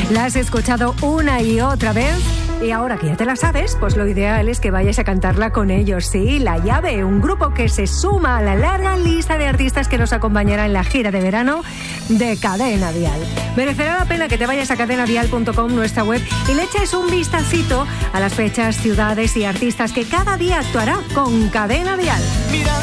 La has escuchado una y otra vez. Y ahora que ya te la sabes, pues lo ideal es que vayas a cantarla con ellos. Sí, La Llave, un grupo que se suma a la larga lista de artistas que nos acompañará en la gira de verano de Cadena Dial. Merecerá la pena que te vayas a cadenadial.com, nuestra web, y le eches un vistacito a las fechas, ciudades y artistas que cada día actuará con Cadena Dial. Mira